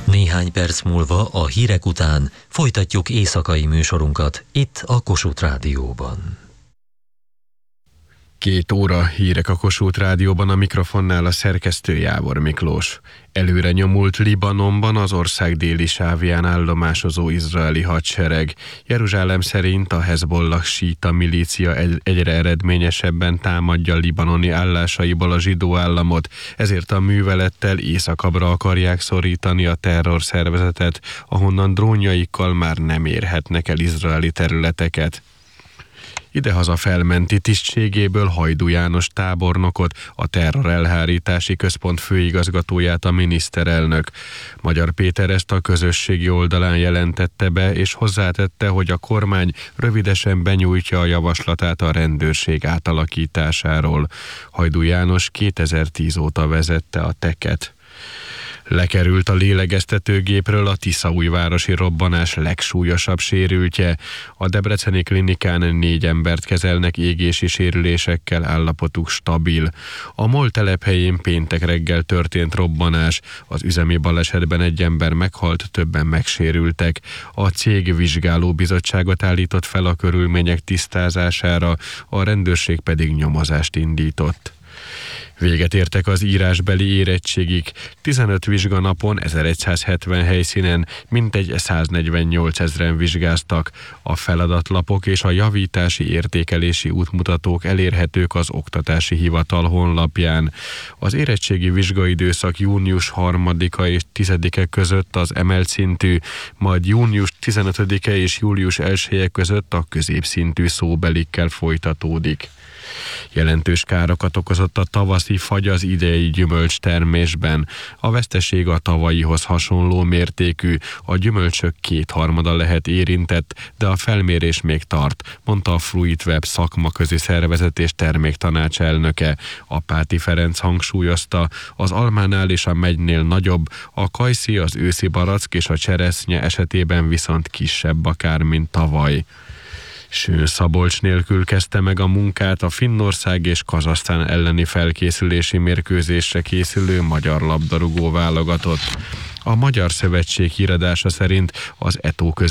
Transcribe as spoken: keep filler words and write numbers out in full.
Néhány perc múlva a hírek után folytatjuk éjszakai műsorunkat itt a Kossuth Rádióban. Két óra hírek a Kossuth Rádióban, a mikrofonnál a szerkesztő Jávor Miklós. Előre nyomult Libanonban az ország déli sávján állomásozó izraeli hadsereg. Jeruzsálem szerint a Hezbollah síta milícia egyre eredményesebben támadja libanoni állásaiból a zsidó államot, ezért a művelettel északabbra akarják szorítani a terrorszervezetet, ahonnan drónjaikkal már nem érhetnek el izraeli területeket. Idehaza felmenti tisztségéből Hajdú János tábornokot, a terrorelhárítási központ főigazgatóját a miniszterelnök. Magyar Péter ezt a közösségi oldalán jelentette be, és hozzátette, hogy a kormány rövidesen benyújtja a javaslatát a rendőrség átalakításáról. Hajdú János kétezer-tíz óta vezette a teket. Lekerült a lélegeztetőgépről a Tiszaújvárosi robbanás legsúlyosabb sérültje. A debreceni klinikán négy embert kezelnek égési sérülésekkel, állapotuk stabil. A MOL telephelyén péntek reggel történt robbanás. Az üzemi balesetben egy ember meghalt, többen megsérültek. A cég vizsgálóbizottságot állított fel a körülmények tisztázására, a rendőrség pedig nyomozást indított. Véget értek az írásbeli érettségig. tizenöt vizsganapon, ezeregyszázhetven helyszínen mintegy száznegyvennyolc ezren vizsgáztak. A feladatlapok és a javítási értékelési útmutatók elérhetők az Oktatási Hivatal honlapján. Az érettségi vizsgaidőszak június harmadika és tizedike között az emelt szintű, majd június tizenötödike és július elseje között a középszintű szóbelikkel folytatódik. Jelentős károkat okozott a tavaszi fagy az idei gyümölcstermésben. A veszteség a tavalyihoz hasonló mértékű, a gyümölcsök kétharmada lehet érintett, de a felmérés még tart, mondta a Fruitweb szakmaközi szervezet és terméktanács elnöke. Apáti Ferenc hangsúlyozta, az almánál és a megynél nagyobb, a kajszi, az őszi barack és a cseresznye esetében viszont kisebb a kár, mint tavaly. Sőn Szabolcs nélkül kezdte meg a munkát a Finnország és Kazahsztán elleni felkészülési mérkőzésre készülő magyar labdarúgó válogatott. A Magyar Szövetség híradása szerint az é té o köz